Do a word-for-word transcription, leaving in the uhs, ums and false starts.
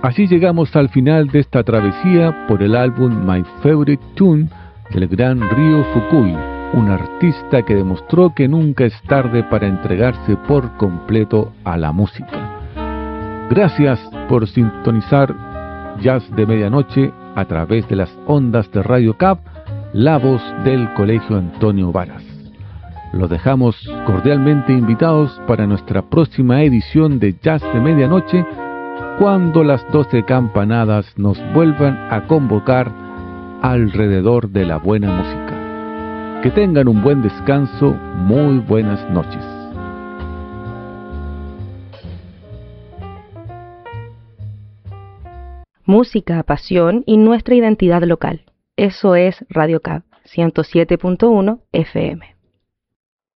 Así llegamos al final de esta travesía por el álbum My Favorite Tune del gran Ryo Fukui, un artista que demostró que nunca es tarde para entregarse por completo a la música. Gracias por sintonizar Jazz de Medianoche a través de las ondas de Radio C A P, la voz del Colegio Antonio Varas. Los dejamos cordialmente invitados para nuestra próxima edición de Jazz de Medianoche, cuando las doce campanadas nos vuelvan a convocar alrededor de la buena música. Que tengan un buen descanso, muy buenas noches. Música, pasión y nuestra identidad local. Eso es Radio C A B ciento siete punto uno F M.